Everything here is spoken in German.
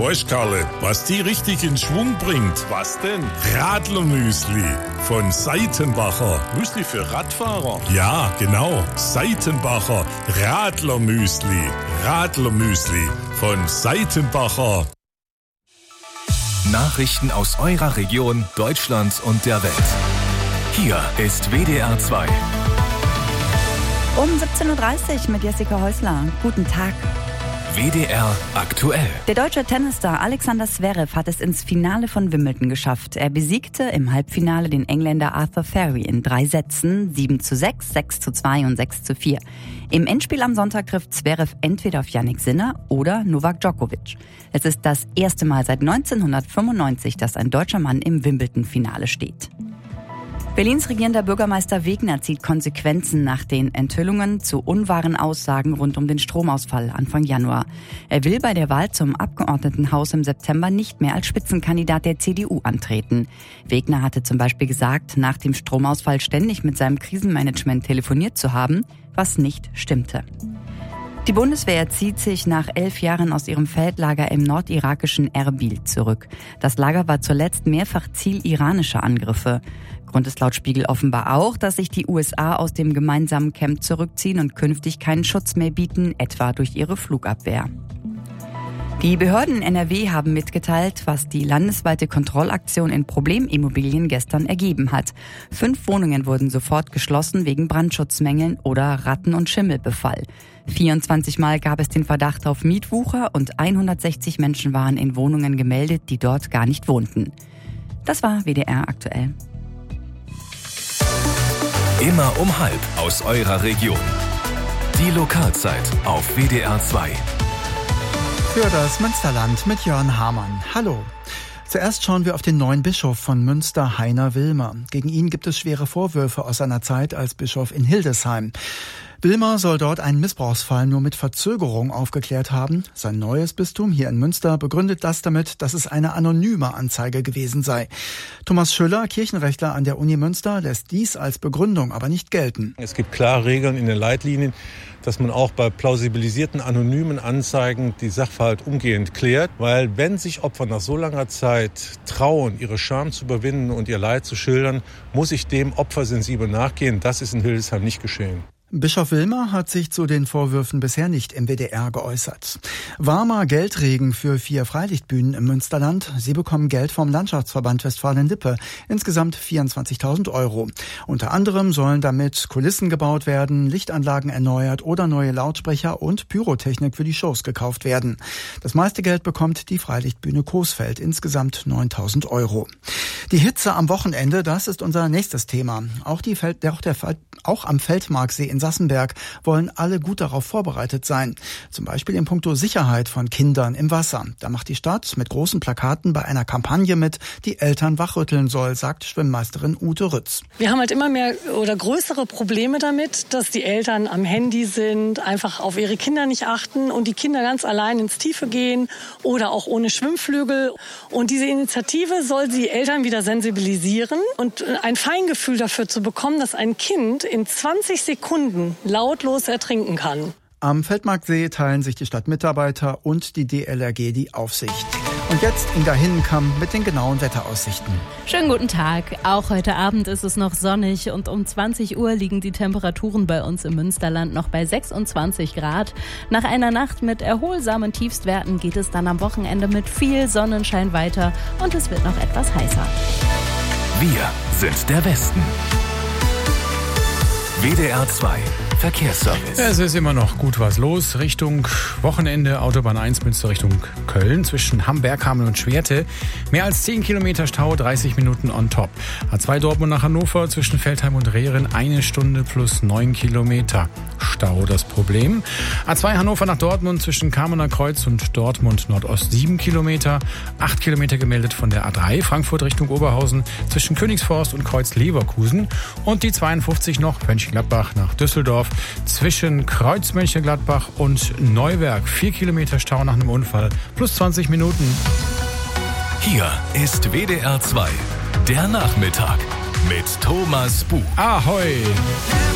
Weißt, Karle, was die richtig in Schwung bringt? Was denn? Radlermüsli von Seitenbacher. Müsli für Radfahrer? Ja, genau. Seitenbacher Radlermüsli. Radlermüsli von Seitenbacher. Nachrichten aus eurer Region, Deutschland und der Welt. Hier ist WDR 2. Um 17.30 Uhr mit Jessica Häusler. Guten Tag. WDR aktuell. Der deutsche Tennisstar Alexander Zverev hat es ins Finale von Wimbledon geschafft. Er besiegte im Halbfinale den Engländer Arthur Ferry in 3 Sätzen, 7:6, 6:2 und 6:4. Im Endspiel am Sonntag trifft Zverev entweder auf Jannik Sinner oder Novak Djokovic. Es ist das erste Mal seit 1995, dass ein deutscher Mann im Wimbledon-Finale steht. Berlins regierender Bürgermeister Wegner zieht Konsequenzen nach den Enthüllungen zu unwahren Aussagen rund um den Stromausfall Anfang Januar. Er will bei der Wahl zum Abgeordnetenhaus im September nicht mehr als Spitzenkandidat der CDU antreten. Wegner hatte zum Beispiel gesagt, nach dem Stromausfall ständig mit seinem Krisenmanagement telefoniert zu haben, was nicht stimmte. Die Bundeswehr zieht sich nach 11 Jahren aus ihrem Feldlager im nordirakischen Erbil zurück. Das Lager war zuletzt mehrfach Ziel iranischer Angriffe. Grund ist laut Spiegel offenbar auch, dass sich die USA aus dem gemeinsamen Camp zurückziehen und künftig keinen Schutz mehr bieten, etwa durch ihre Flugabwehr. Die Behörden in NRW haben mitgeteilt, was die landesweite Kontrollaktion in Problemimmobilien gestern ergeben hat. 5 Wohnungen wurden sofort geschlossen wegen Brandschutzmängeln oder Ratten- und Schimmelbefall. 24 Mal gab es den Verdacht auf Mietwucher und 160 Menschen waren in Wohnungen gemeldet, die dort gar nicht wohnten. Das war WDR aktuell. Immer um halb aus eurer Region. Die Lokalzeit auf WDR 2. Für das Münsterland mit Jörn Hamann. Hallo. Zuerst schauen wir auf den neuen Bischof von Münster, Heiner Wilmer. Gegen ihn gibt es schwere Vorwürfe aus seiner Zeit als Bischof in Hildesheim. Wilmer soll dort einen Missbrauchsfall nur mit Verzögerung aufgeklärt haben. Sein neues Bistum hier in Münster begründet das damit, dass es eine anonyme Anzeige gewesen sei. Thomas Schüller, Kirchenrechtler an der Uni Münster, lässt dies als Begründung aber nicht gelten. Es gibt klare Regeln in den Leitlinien, dass man auch bei plausibilisierten anonymen Anzeigen die Sachverhalt umgehend klärt. Weil wenn sich Opfer nach so langer Zeit trauen, ihre Scham zu überwinden und ihr Leid zu schildern, muss ich dem Opfer sensibel nachgehen. Das ist in Hildesheim nicht geschehen. Bischof Wilmer hat sich zu den Vorwürfen bisher nicht im WDR geäußert. Warmer Geldregen für 4 Freilichtbühnen im Münsterland. Sie bekommen Geld vom Landschaftsverband Westfalen-Lippe. Insgesamt 24.000 €. Unter anderem sollen damit Kulissen gebaut werden, Lichtanlagen erneuert oder neue Lautsprecher und Pyrotechnik für die Shows gekauft werden. Das meiste Geld bekommt die Freilichtbühne Coesfeld. Insgesamt 9.000 €. Die Hitze am Wochenende, das ist unser nächstes Thema. Auch am Feldmarksee in Sassenberg wollen alle gut darauf vorbereitet sein. Zum Beispiel in puncto Sicherheit von Kindern im Wasser. Da macht die Stadt mit großen Plakaten bei einer Kampagne mit, die Eltern wachrütteln soll, sagt Schwimmmeisterin Ute Rütz. Wir haben halt immer mehr oder größere Probleme damit, dass die Eltern am Handy sind, einfach auf ihre Kinder nicht achten und die Kinder ganz allein ins Tiefe gehen oder auch ohne Schwimmflügel. Und diese Initiative soll die Eltern wieder sensibilisieren und ein Feingefühl dafür zu bekommen, dass ein Kind in 20 Sekunden lautlos ertrinken kann. Am Feldmarksee teilen sich die Stadtmitarbeiter und die DLRG die Aufsicht. Und jetzt Inga Hinnenkamp mit den genauen Wetteraussichten. Schönen guten Tag. Auch heute Abend ist es noch sonnig und um 20 Uhr liegen die Temperaturen bei uns im Münsterland noch bei 26 Grad. Nach einer Nacht mit erholsamen Tiefstwerten geht es dann am Wochenende mit viel Sonnenschein weiter und es wird noch etwas heißer. Wir sind der Westen. WDR 2 Verkehrsservice. Es ist immer noch gut was los. Richtung Wochenende Autobahn 1 Münster Richtung Köln zwischen Hamberg, Hameln und Schwerte. Mehr als 10 Kilometer Stau, 30 Minuten on top. A2 Dortmund nach Hannover zwischen Veltheim und Rehren 1 Stunde plus 9 Kilometer. Stau das Problem. A2 Hannover nach Dortmund zwischen Kamener Kreuz und Dortmund Nordost 7 Kilometer. 8 Kilometer gemeldet von der A3 Frankfurt Richtung Oberhausen zwischen Königsforst und Kreuz Leverkusen. Und die 52 noch Mönchengladbach nach Düsseldorf zwischen Kreuz Mönchengladbach und Neuwerk. 4 Kilometer Stau nach einem Unfall plus 20 Minuten. Hier ist WDR 2, der Nachmittag mit Thomas Buch. Ahoi!